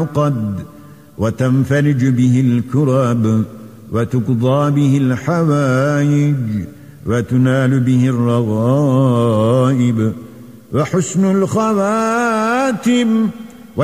العقد، وتنفرج به الكرب، وتقضى به الحوائج، وتنال به الرغائب. وحسن الخواتم